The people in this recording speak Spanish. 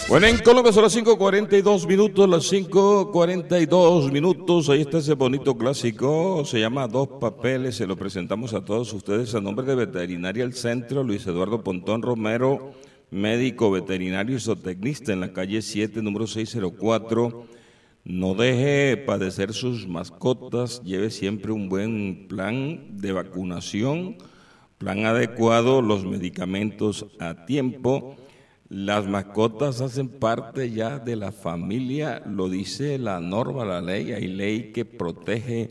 Bueno, en Colombia son las 5:42 las 5:42. Ahí está ese bonito clásico, se llama Dos Papeles, se lo presentamos a todos ustedes a nombre de Veterinaria El Centro, Luis Eduardo Pontón Romero, médico veterinario y zootecnista en la calle 7, número 604. No deje padecer sus mascotas, lleve siempre un buen plan de vacunación, plan adecuado, los medicamentos a tiempo. Las mascotas hacen parte ya de la familia, lo dice la norma, la ley. Hay ley que protege